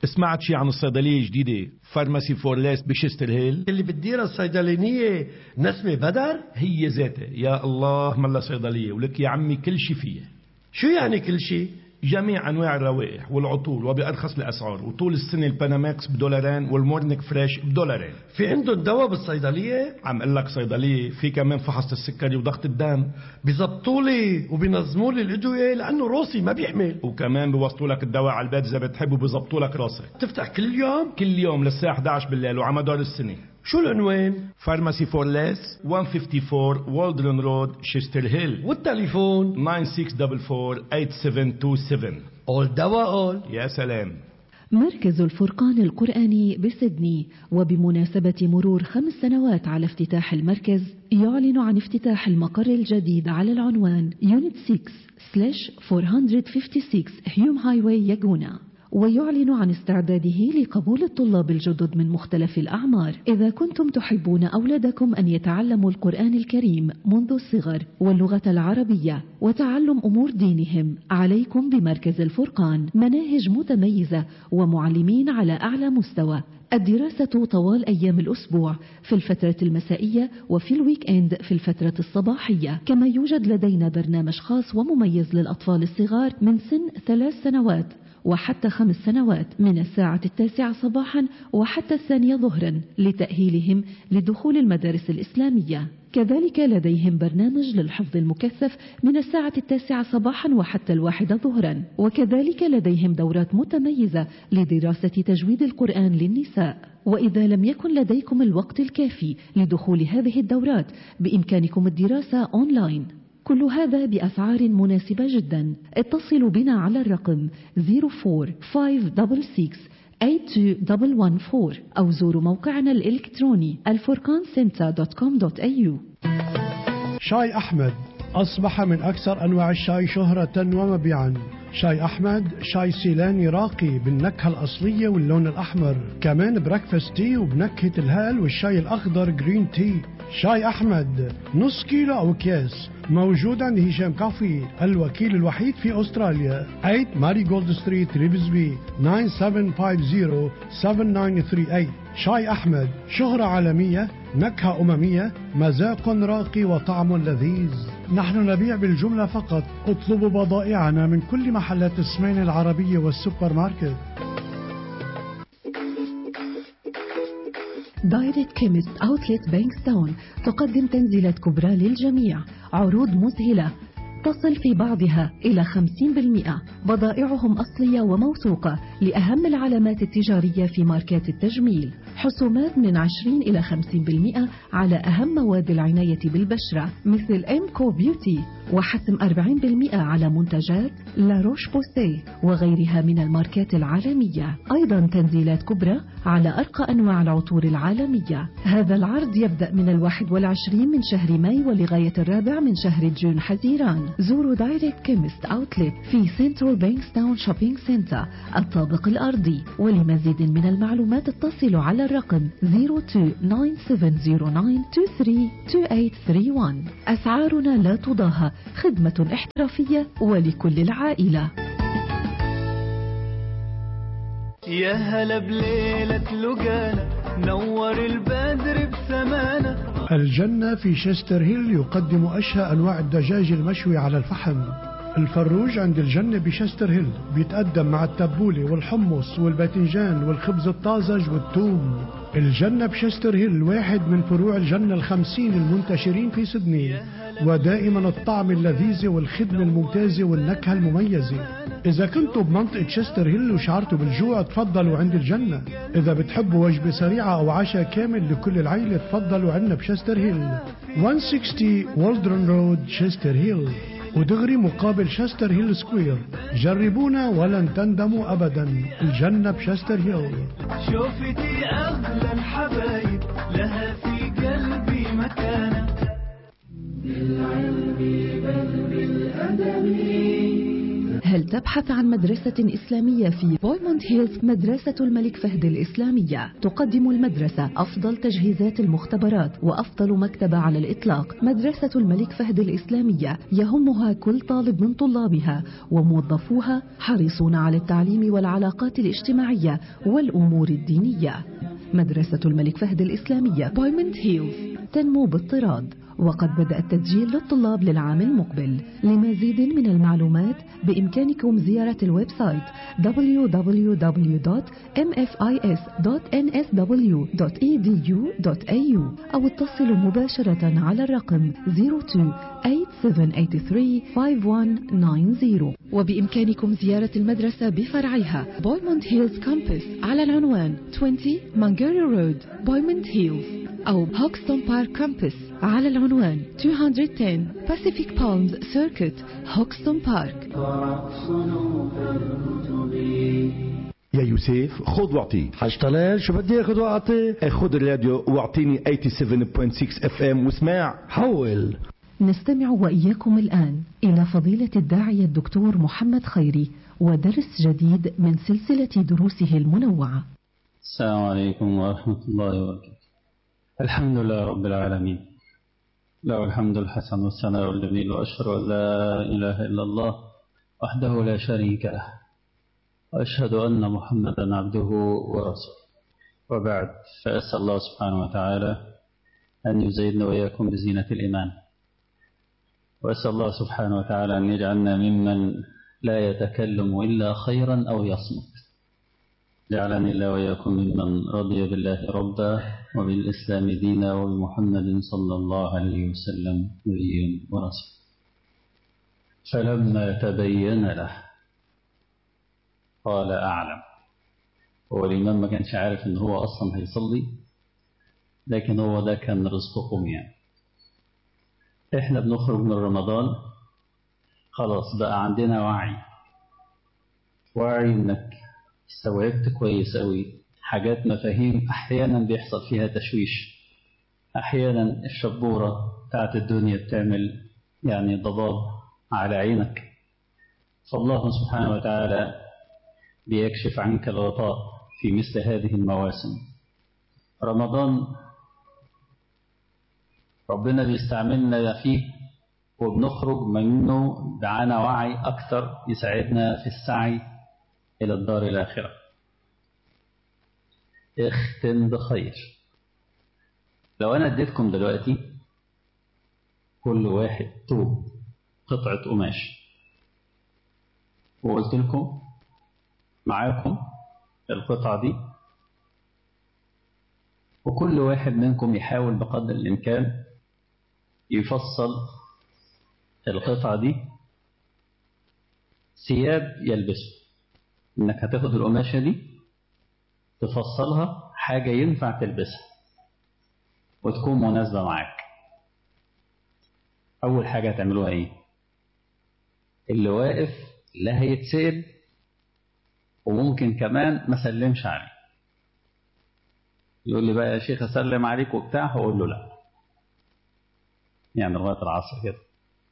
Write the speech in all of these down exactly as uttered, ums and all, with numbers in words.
سمعت شي عن الصيدلية الجديدة فارماسي فور ليس بشستر هيل اللي بتديرها الصيدلانية نسمة بدر؟ هي ذاتها. يا الله ملا صيدلية ولك يا عمي كل شي فيها. شو يعني كل شي؟ جميع أنواع الروائح والعطور وبأرخص الأسعار، وطول السنة الباناماكس بدولارين والمورنيك فريش بدولارين. في عندهم دواء بالصيدلية؟ عم قل لك صيدلية في كمان فحص السكري وضغط الدم. بيزبطوا لي وبينظموا لي الأدوية لأنه روسي ما بيحمل، وكمان بيوصلوا لك الدواء على البيت إذا بتحب وبيزبطوا لك راسك. تفتح كل يوم؟ كل يوم للساعة إحدى عشر بالليل وعلى مدار السنة. شو العنوان؟ فارماسي فور ليس مئة وخمسة وخمسين والدرن رود شستر هيل، والتليفون تسعة ستة أربعة أربعة ثمانية سبعة اتنين سبعة. أول دواء أول. يا سلام. مركز الفرقان القرآني بسيدني وبمناسبة مرور خمس سنوات على افتتاح المركز يعلن عن افتتاح المقر الجديد على العنوان يونت ستة سلاش أربعمئة وستة وخمسين هيوم هايواي ياغونا، ويعلن عن استعداده لقبول الطلاب الجدد من مختلف الأعمار. إذا كنتم تحبون أولادكم أن يتعلموا القرآن الكريم منذ الصغر واللغة العربية وتعلم أمور دينهم، عليكم بمركز الفرقان. مناهج متميزة ومعلمين على أعلى مستوى. الدراسة طوال أيام الأسبوع في الفترة المسائية وفي الويك إند في الفترة الصباحية. كما يوجد لدينا برنامج خاص ومميز للأطفال الصغار من سن ثلاث سنوات وحتى خمس سنوات من الساعة التاسعة صباحا وحتى الثانية ظهرا لتأهيلهم لدخول المدارس الإسلامية. كذلك لديهم برنامج للحفظ المكثف من الساعة التاسعة صباحا وحتى الواحدة ظهرا. وكذلك لديهم دورات متميزة لدراسة تجويد القرآن للنساء. وإذا لم يكن لديكم الوقت الكافي لدخول هذه الدورات بإمكانكم الدراسة أونلاين. كل هذا بأسعار مناسبة جدا. اتصلوا بنا على الرقم صفر أربعة خمسة ستة ستة ثمانية اثنين واحد أربعة أو زوروا موقعنا الإلكتروني الفرقان سنتا دوت كوم دوت إي يو. شاي أحمد أصبح من أكثر أنواع الشاي شهرة ومبيعا. شاي أحمد شاي سيلاني راقي بالنكهة الأصلية واللون الأحمر، كمان بريكفاست تي وبنكهة الهال والشاي الأخضر جرين تي. شاي أحمد نص كيلو أو أكياس موجود عند هشام كافي الوكيل الوحيد في أستراليا. ثمانية ماري جولد ستريت ريفزبي تسعة سبعة خمسة صفر سبعة تسعة ثلاثة ثمانية. شاي أحمد شهرة عالمية، نكهة أممية، مذاق راقي وطعم لذيذ. نحن نبيع بالجملة فقط. اطلبوا بضائعنا من كل محلات السمين العربية والسوبر ماركت. دايركت كيمست أوتلت بانكستاون تقدم تنزيلات كبرى للجميع، عروض مذهلة تصل في بعضها إلى خمسين بالمئة. بضائعهم أصلية وموثوقة لأهم العلامات التجارية في ماركات التجميل. حسومات من عشرين إلى خمسين بالمئة على أهم مواد العناية بالبشرة مثل إمكو بيوتي، وحسم أربعين بالمئة على منتجات لا روش بوسيه وغيرها من الماركات العالمية. أيضا تنزيلات كبرى على أرقى أنواع العطور العالمية. هذا العرض يبدأ من الواحد والعشرين من شهر ماي ولغاية الرابع من شهر جون حزيران. زوروا دايركت كيمست أوتلت في سنترال بانكستاون شوبينج سنتر الطابق الأرضي. ولمزيد من المعلومات اتصلوا على الرقم صفر اثنين تسعة سبعة صفر تسعة اثنين ثلاثة اثنين ثمانية ثلاثة واحد. أسعارنا لا تضاهى، خدمة احترافية ولكل العائلة. يا هلا بليلة لقانا نور البدر بسمانة. الجنة في شستر هيل يقدم أشهى أنواع الدجاج المشوي على الفحم. الفروج عند الجنة بشستر هيل بيتقدم مع التبولة والحمص والباذنجان والخبز الطازج والثوم. الجنة بشستر هيل واحد من فروع الجنة الخمسين المنتشرين في سيدني، ودائما الطعم اللذيذ والخدمة الممتازة والنكهة المميزة. إذا كنتوا بمنطقة شستر هيل وشعرتوا بالجوع تفضلوا عند الجنة. إذا بتحبوا وجبة سريعة أو عشاء كامل لكل العائلة تفضلوا عنا بشستر هيل مئة وستين والدرن رود شستر هيل، ودغري مقابل شستر هيل سكوير. جربونا ولن تندموا أبدا. الجنة بشستر هيل. شوفتي أغلى الحبايب لها في قلبي مكانة. هذه هل تبحث عن مدرسة إسلامية في بويموند هيلز؟ مدرسة الملك فهد الإسلامية تقدم المدرسة أفضل تجهيزات المختبرات وأفضل مكتبة على الإطلاق. مدرسة الملك فهد الإسلامية يهمها كل طالب من طلابها، وموظفوها حريصون على التعليم والعلاقات الاجتماعية والأمور الدينية. مدرسة الملك فهد الإسلامية بويموند هيلز تنمو باضطراد، وقد بدأ التسجيل للطلاب للعام المقبل. لمزيد من المعلومات بإمكانكم زيارة الويب سايت دبليو دبليو دبليو دوت إم إف آي إس دوت إن إس دبليو دوت إي دي يو دوت إيه يو أو اتصلوا مباشرة على الرقم صفر اثنين ثمانية سبعة ثمانية ثلاثة خمسة واحد تسعة صفر. وبإمكانكم زيارة المدرسة بفرعها بويموند هيلز كامبس على العنوان عشرين مانجاري رود بويموند هيلز، أو هوكستون بارك كامبس على العنوان مئتين وعشرة Pacific Palms Circuit هوكستون بارك. يا يوسف خذ واعطي. حاج طلال شو بدي اخذ واعطي؟ خذ الراديو واعطيني سبعة وثمانين فاصلة ستة اف ام واسمع. حول. نستمع وإياكم الآن إلى فضيلة الداعية الدكتور محمد خيري ودرس جديد من سلسلة دروسه المنوعة. السلام عليكم ورحمة الله وبركاته. الحمد لله رب العالمين، له الحمد الحسن والثناء الجميل، وأشهد أن لا إله إلا الله وحده لا شريك له، وأشهد أن محمدا عبده ورسوله. وبعد، فأسأل الله سبحانه وتعالى أن يزيدنا وإياكم بزينة الإيمان، وأسأل الله سبحانه وتعالى أن يجعلنا ممن لا يتكلم إلا خيرا أو يصمت. جعلني الله وإياكم ممن رضي بالله ربا وبالإسلام دينا وبمحمد صلى الله عليه وسلم نبيا ورسولا. فلما تبين له قال أعلم. هو الإمام ما كانش عارف إن هو أصلا هيصلي، لكن هو ده كان رزقكم. يعني إحنا بنخرج من رمضان خلاص بقى عندنا وعي وعي إنك استوعبت كويس قوي حاجات، مفاهيم أحيانا بيحصل فيها تشويش، أحيانا الشبورة بتاعت الدنيا بتعمل يعني ضباب على عينك، فالله سبحانه وتعالى بيكشف عنك الغطاء في مثل هذه المواسم. رمضان ربنا بيستعملنا فيه وبنخرج منه بعنا وعي أكثر يساعدنا في السعي إلى الدار الآخرة. اختم بخير. لو أنا اديتكم دلوقتي كل واحد توب قطعة قماش وقلت لكم معاكم القطعة دي، وكل واحد منكم يحاول بقدر الإمكان يفصل القطعة دي ثياب يلبسه، إنك هتاخد القماشة دي تفصلها حاجة ينفع تلبسها وتكون مناسبة معاك. أول حاجة هتعملوها إيه؟ اللي واقف لا هيتسأل، وممكن كمان ما سلمش عليه. يقول لي بقى يا شيخ أسلم عليك وبتاع، هقول له لا، يعني لغاية العصر كده.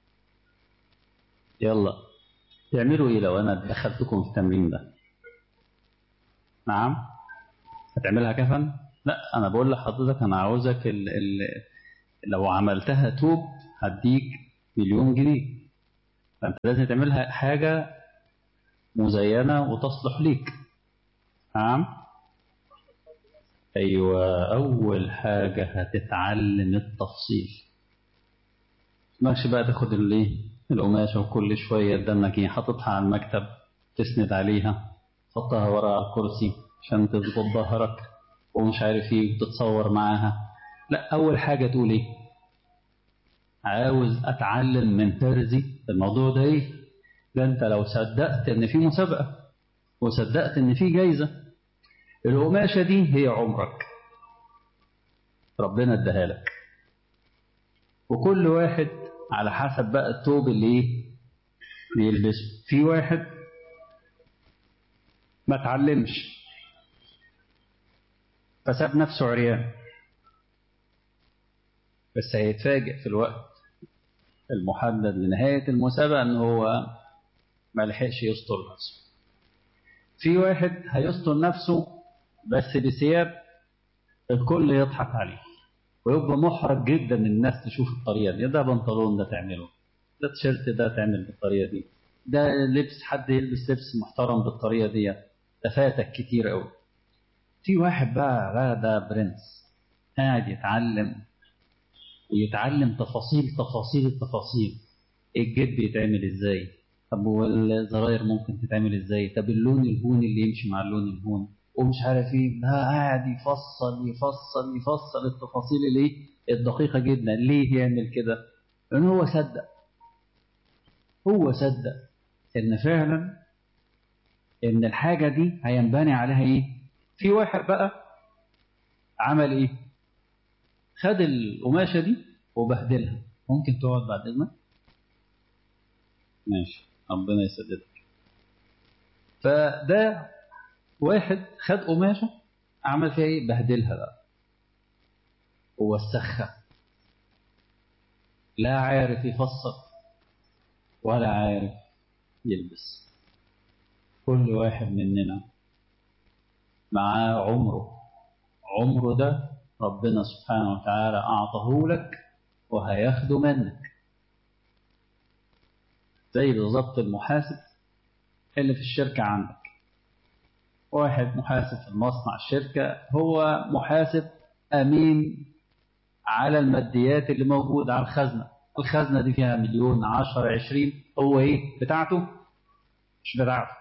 يلا تعملوا إيه لو أنا دخلتكم في التمرين ده؟ نعم؟ هتعملها كفن؟ لا، أنا بقول لحضرتك أنا عاوزك ال ال لو عملتها توب هديك مليون جنيه، فأنت لازم تعملها حاجة مزينة وتصلح ليك. نعم؟ أيوة، أول حاجة هتتعلم التفصيل. ماشي بقى تاخد اللي القماشة وكل شوية دنك حاططها على المكتب تسند عليها، حطها ورا على الكرسي عشان تظبط ظهرك ومش عارف ايه وتتصور معاها. لا، أول حاجة تقول ايه؟ عاوز أتعلم من ترزي الموضوع ده. ايه ده؟ انت لو صدقت ان في مسابقة وصدقت ان في جايزة، القماشة دي هي عمرك ربنا اداها لك، وكل واحد على حسب بقى الثوب اللي ايه بيلبسه. في واحد ما تعلمش فساب نفسه عريان، بس هيتفاجئ في الوقت المحدد لنهاية المسابقة ان هو ما لحقش يستر نفسه. في واحد هيستر نفسه بس بثياب الكل يضحك عليه ويبقى محرج جدا الناس تشوف الطريقة دي. ده بنطلون ده تعمله، ده تيشيرت ده تعمل بالطريقة دي، ده لبس حد يلبس لبس محترم بالطريقة دي، ده فاتك كتير قوي. في واحد بقى بقى ده برنس قاعد يتعلم ويتعلم تفاصيل تفاصيل التفاصيل. الجيب يتعمل ازاي، طب والزراير ممكن تتعمل ازاي، طب اللون الهون اللي يمشي مع اللون الهون ومش عارف ايه. ده قاعد يفصل يفصل يفصل التفاصيل اللي الدقيقة جدا. ليه يعمل كده؟ لأن هو صدق هو صدق ان فعلا ان الحاجة دي هينبني عليها ايه. في واحد بقى عمل ايه؟ خد القماشة دي وبهدلها. ممكن تقعد بعد اذنك؟ ماشي، ربنا يسددك. فده واحد خد قماشة عمل فيها ايه؟ بهدلها بقى ووسخها. لا عارف يفصل ولا عارف يلبس. كل واحد مننا معاه عمره. عمره ده ربنا سبحانه وتعالى أعطاه لك وهياخده منك. زي بالظبط المحاسب اللي في الشركة عندك. واحد محاسب في المصنع الشركة، هو محاسب أمين على الماديات اللي موجودة على الخزنة. الخزنة دي فيها مليون عشر عشرين، هو إيه بتاعته؟ مش بتاعته.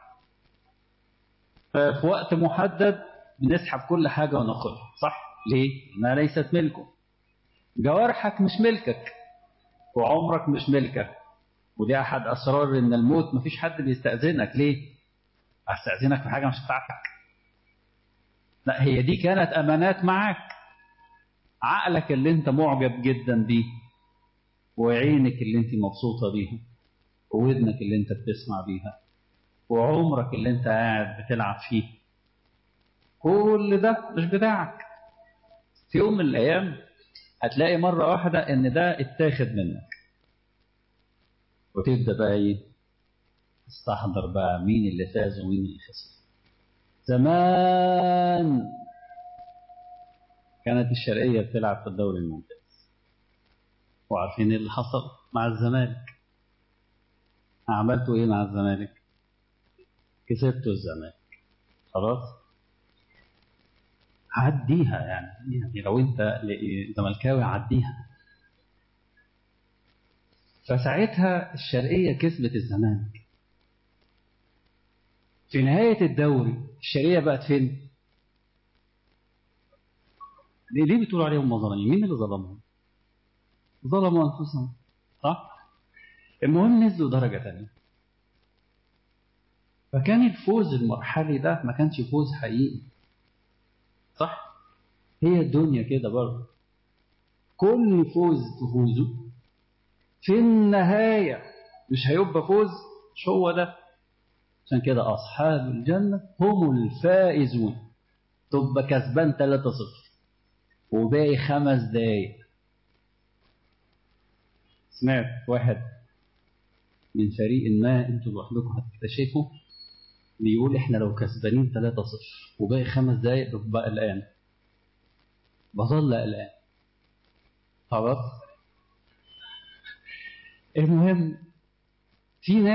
ففي وقت محدد بنسحب كل حاجة وناخدها، صح؟ ليه؟ لأنها ليست ملكه. جوارحك مش ملكك وعمرك مش ملكك. ودي أحد أسرار إن الموت مفيش حد بيستأذنك. ليه؟ أستأذنك في حاجة مش بتاعتك. لا، هي دي كانت أمانات معك. عقلك اللي أنت معجب جدا بيه، وعينك اللي أنت مبسوطة بيها، وودنك اللي أنت بتسمع بيها، وعمرك اللي أنت قاعد بتلعب فيه، كل ده مش بتاعك. في يوم من الأيام هتلاقي مرة واحدة إن ده اتاخد منك، وتبدأ بقى إيه؟ تستحضر بقى مين اللي فاز ومين اللي خسر. زمان كانت الشرقية بتلعب في الدوري الممتاز، وعارفين اللي حصل مع الزمالك. عملتوا إيه مع الزمالك؟ كسبتوا الزمالك، خلاص عديها. يعني يعني لو أنت زملكاوي عديها. فساعتها الشرقية كسبت الزمالك. في نهاية الدوري الشرقية بقت فين؟ ليه بتقولوا عليهم مظلمين؟ مين اللي ظلمهم؟ ظلموا أنفسهم، صح؟ المهم نزلوا درجة تانية. فكان الفوز المرحلي ده ما كانش فوز حقيقي، صح؟ هي الدنيا كده برضه. كل فوز تفوزه في النهاية مش هيبقى فوز، مش هو ده. عشان كده أصحاب الجنة هم الفائزون. تبقى كسبان ثلاثة صفر وباقي خمس دقايق. سمعت واحد من فريق ما انتوا لوحدكم هتكتشفوا بيقول احنا لو كسبانين ثلاثة صفر وباقي خمس دقايق ببقى قلقان، بظل قلقان. خلاص. المهم في ناس